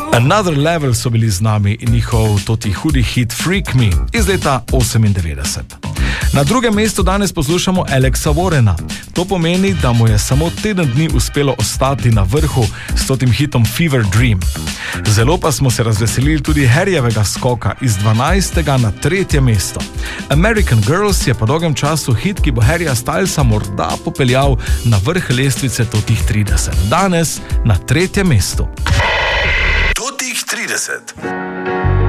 Another Level so bili z nami in njihov toti hudi hit Freak Me iz leta 98. Na drugem mestu danes poslušamo Alexa Warrena. To pomeni, da mu je samo teden dni uspelo ostati na vrhu s totim hitom Fever Dream. Zelo pa smo se razveselili tudi Harryjevega skoka iz 12. na 3. mesto. American Girls je po dolgem času hit, ki bo Harryja Stylesa morda popeljal na vrh lestvice totih 30. Danes na 3. mestu. Totih 30.